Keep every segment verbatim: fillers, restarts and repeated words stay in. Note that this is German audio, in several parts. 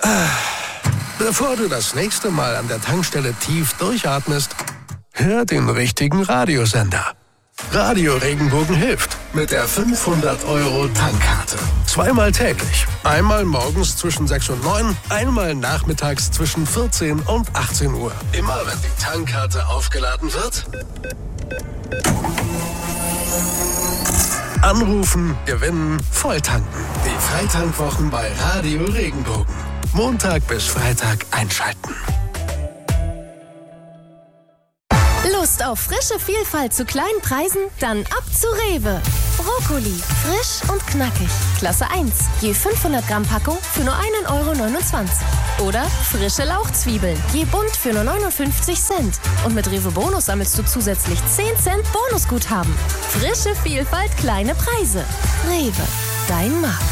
Bevor du das nächste Mal an der Tankstelle tief durchatmest, hör den richtigen Radiosender. Radio Regenbogen hilft mit der fünfhundert Euro Tankkarte. Zweimal täglich. Einmal morgens zwischen sechs und neun, einmal nachmittags zwischen vierzehn und achtzehn Uhr. Immer wenn die Tankkarte aufgeladen wird, anrufen, gewinnen, volltanken. Die Freitankwochen bei Radio Regenbogen. Montag bis Freitag einschalten. Lust auf frische Vielfalt zu kleinen Preisen? Dann ab zu Rewe. Brokkoli, frisch und knackig. Klasse eins, je fünfhundert Gramm Packung für nur ein Euro neunundzwanzig. Oder frische Lauchzwiebeln, je bunt für nur neunundfünfzig Cent. Und mit Rewe Bonus sammelst du zusätzlich zehn Cent Bonusguthaben. Frische Vielfalt, kleine Preise. Rewe, dein Markt.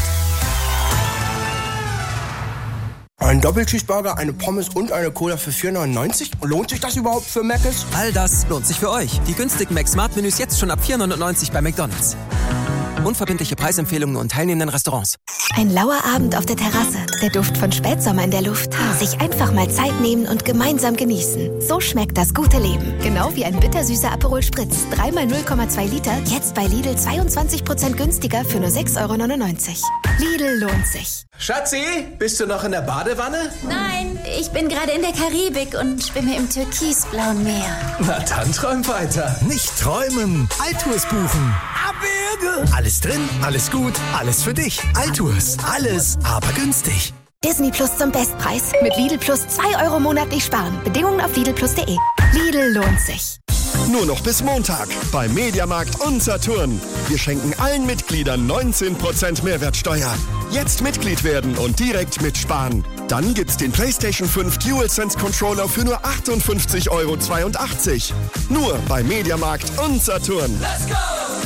Ein Doppelcheeseburger, eine Pommes und eine Cola für vier neunundneunzig? Lohnt sich das überhaupt für Mc's? All das lohnt sich für euch. Die günstigen Mac-Smart-Menüs jetzt schon ab vier neunundneunzig bei McDonald's. Unverbindliche Preisempfehlungen und teilnehmenden Restaurants. Ein lauer Abend auf der Terrasse, der Duft von Spätsommer in der Luft. Sich einfach mal Zeit nehmen und gemeinsam genießen. So schmeckt das gute Leben. Genau wie ein bittersüßer Aperol Spritz. Dreimal null Komma zwei Liter, jetzt bei Lidl zweiundzwanzig Prozent günstiger für nur sechs Euro neunundneunzig. Lidl lohnt sich. Schatzi, bist du noch in der Badewanne? Nein, ich bin gerade in der Karibik und schwimme im türkisblauen Meer. Na dann träum weiter. Nicht träumen, Altours buchen. Abwürge. Alles drin, alles gut, alles für dich. Altours, alles, aber günstig. Disney Plus zum Bestpreis. Mit Lidl Plus zwei Euro monatlich sparen. Bedingungen auf lidl plus punkt de. Lidl lohnt sich. Nur noch bis Montag bei Mediamarkt und Saturn. Wir schenken allen Mitgliedern neunzehn Prozent Mehrwertsteuer. Jetzt Mitglied werden und direkt mitsparen. Dann gibt's den PlayStation fünf DualSense Controller für nur achtundfünfzig Euro zweiundachtzig. Nur bei Mediamarkt und Saturn. Let's go!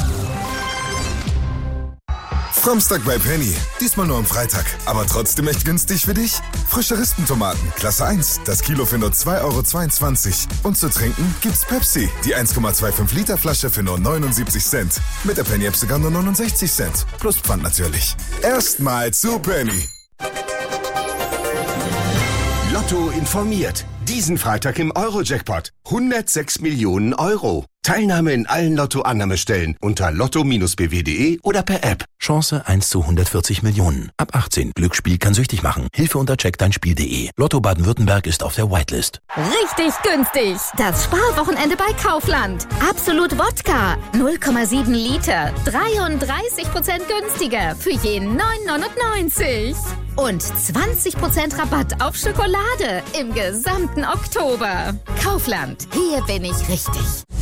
Samstag bei Penny. Diesmal nur am Freitag. Aber trotzdem echt günstig für dich? Frische Rispentomaten, Klasse eins. Das Kilo für nur zwei Euro zweiundzwanzig. Und zu trinken gibt's Pepsi. Die eins Komma fünfundzwanzig Liter Flasche für nur neunundsiebzig Cent. Mit der Penny-App sogar nur neunundsechzig Cent. Plus Pfand natürlich. Erstmal zu Penny. Lotto informiert. Diesen Freitag im Euro-Jackpot. hundertsechs Millionen Euro. Teilnahme in allen Lotto-Annahmestellen unter lotto Bindestrich b w punkt de oder per App. Chance eins zu hundertvierzig Millionen. Ab achtzehn. Glücksspiel kann süchtig machen. Hilfe unter check dein Spiel punkt de. Lotto Baden-Württemberg ist auf der Whitelist. Richtig günstig. Das Sparwochenende bei Kaufland. Absolut Wodka. null Komma sieben Liter. dreiunddreißig Prozent günstiger. Für jeden neun neunundneunzig. Und zwanzig Prozent Rabatt auf Schokolade im gesamten Oktober. Kaufland. Hier bin ich richtig.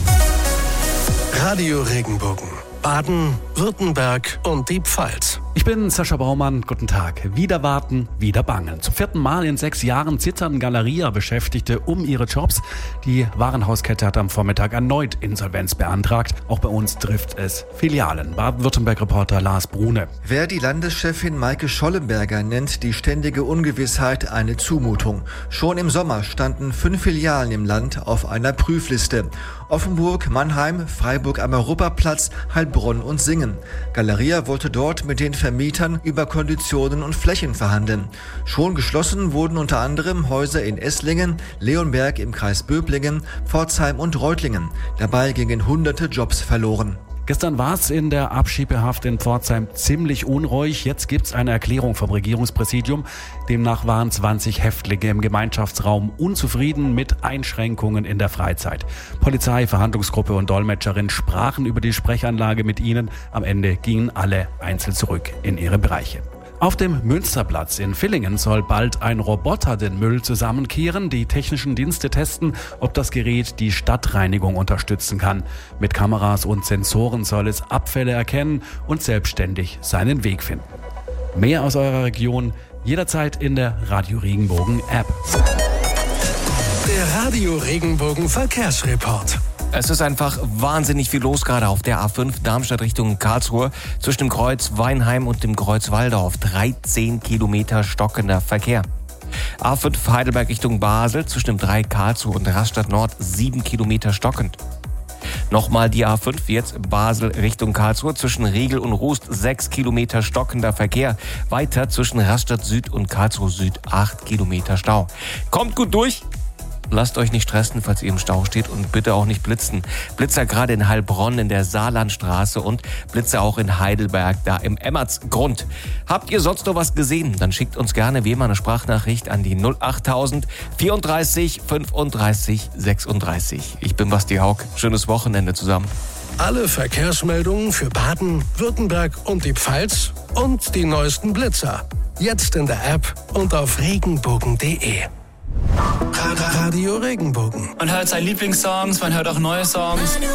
Radio Regenbogen. Baden, Württemberg und die Pfalz. Ich bin Sascha Baumann, guten Tag. Wieder warten, wieder bangen. Zum vierten Mal in sechs Jahren zittern Galeria-Beschäftigte um ihre Jobs. Die Warenhauskette hat am Vormittag erneut Insolvenz beantragt. Auch bei uns trifft es Filialen. Baden-Württemberg-Reporter Lars Brune. Wer die Landeschefin Maike Schollenberger nennt die ständige Ungewissheit eine Zumutung. Schon im Sommer standen fünf Filialen im Land auf einer Prüfliste. Offenburg, Mannheim, Freiburg am Europaplatz, Heilbronn und Singen. Galeria wollte dort mit den Vermietern über Konditionen und Flächen verhandeln. Schon geschlossen wurden unter anderem Häuser in Esslingen, Leonberg im Kreis Böblingen, Pforzheim und Reutlingen. Dabei gingen hunderte Jobs verloren. Gestern war es in der Abschiebehaft in Pforzheim ziemlich unruhig. Jetzt gibt es eine Erklärung vom Regierungspräsidium. Demnach waren zwanzig Häftlinge im Gemeinschaftsraum unzufrieden mit Einschränkungen in der Freizeit. Polizei, Verhandlungsgruppe und Dolmetscherin sprachen über die Sprechanlage mit ihnen. Am Ende gingen alle einzeln zurück in ihre Bereiche. Auf dem Münsterplatz in Villingen soll bald ein Roboter den Müll zusammenkehren. Die technischen Dienste testen, ob das Gerät die Stadtreinigung unterstützen kann. Mit Kameras und Sensoren soll es Abfälle erkennen und selbstständig seinen Weg finden. Mehr aus eurer Region jederzeit in der Radio Regenbogen App. Der Radio Regenbogen Verkehrsreport. Es ist einfach wahnsinnig viel los, gerade auf der A fünf Darmstadt Richtung Karlsruhe. Zwischen dem Kreuz Weinheim und dem Kreuz Waldorf dreizehn Kilometer stockender Verkehr. A fünf Heidelberg Richtung Basel zwischen dem drei Karlsruhe und Rastatt Nord sieben Kilometer stockend. Nochmal die A fünf, jetzt Basel Richtung Karlsruhe. Zwischen Riegel und Rust sechs Kilometer stockender Verkehr. Weiter zwischen Rastatt Süd und Karlsruhe Süd acht Kilometer Stau. Kommt gut durch. Lasst euch nicht stressen, falls ihr im Stau steht, und bitte auch nicht blitzen. Blitzer gerade in Heilbronn in der Saarlandstraße und Blitzer auch in Heidelberg, da im Emmertsgrund. Habt ihr sonst noch was gesehen? Dann schickt uns gerne wie immer eine Sprachnachricht an die null achttausend vierunddreißig fünfunddreißig sechsunddreißig. Ich bin Basti Haug. Schönes Wochenende zusammen. Alle Verkehrsmeldungen für Baden, Württemberg und die Pfalz und die neuesten Blitzer. Jetzt in der App und auf regenbogen punkt de. Radio Regenbogen. Man hört seine Lieblingssongs, man hört auch neue Songs.